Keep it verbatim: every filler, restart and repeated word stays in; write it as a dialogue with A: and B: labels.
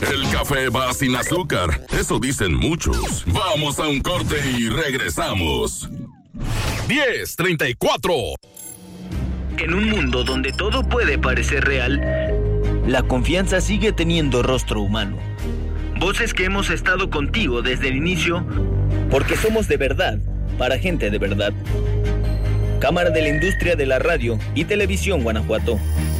A: El café va sin azúcar, eso dicen muchos. Vamos a un corte y regresamos. diez treinta y cuatro.
B: En un mundo donde todo puede parecer real, la confianza sigue teniendo rostro humano. Voces que hemos estado contigo desde el inicio, porque somos de verdad, para gente de verdad. Cámara de la Industria de la Radio y Televisión Guanajuato.